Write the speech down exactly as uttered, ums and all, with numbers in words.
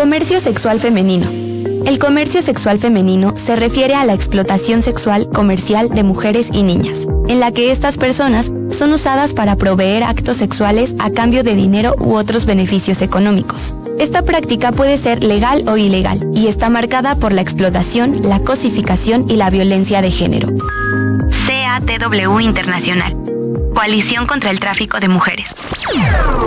Comercio sexual femenino. El comercio sexual femenino se refiere a la explotación sexual comercial de mujeres y niñas, en la que estas personas son usadas para proveer actos sexuales a cambio de dinero u otros beneficios económicos. Esta práctica puede ser legal o ilegal y está marcada por la explotación, la cosificación y la violencia de género. C A T W Internacional. Coalición contra el tráfico de mujeres.